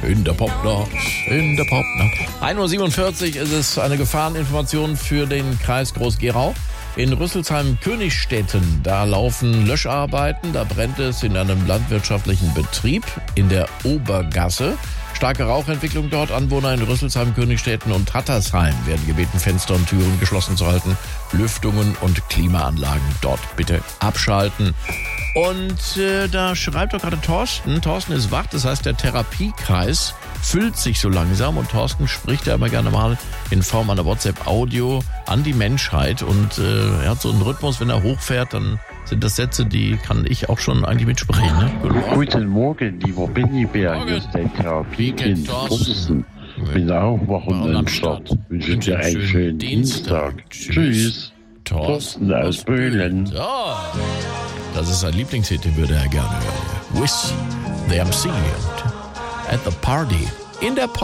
In der Popnacht. 1:47 Uhr ist es, eine Gefahreninformation für den Kreis Groß-Gerau. In Rüsselsheim-Königstetten, da laufen Löscharbeiten, da brennt es in einem landwirtschaftlichen Betrieb in der Obergasse. Starke Rauchentwicklung dort. Anwohner in Rüsselsheim, Königstetten und Hattersheim werden gebeten, Fenster und Türen geschlossen zu halten. Lüftungen und Klimaanlagen dort bitte abschalten. Und da schreibt doch gerade Thorsten. Thorsten ist wach, das heißt, der Therapiekreis füllt sich so langsam. Und Thorsten spricht ja immer gerne mal in Form einer WhatsApp-Audio an die Menschheit. Und er hat so einen Rhythmus, wenn er hochfährt, dann sind das Sätze, die kann ich auch schon eigentlich mitsprechen. Ne? Guten Morgen, lieber Benny Bär, hier ist der Therapiekind Thorsten. Bin auch Wochenendstart. Wünsche dir einen schönen Dienstag. Tschüss. Thorsten aus Böhlen. So, das ist sein Lieblingshit, den würde er gerne hören. With the MC at the party in der